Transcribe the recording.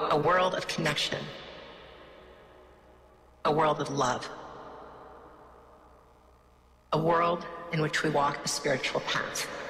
A world of connection. A world of love. A world in which we walk a spiritual path.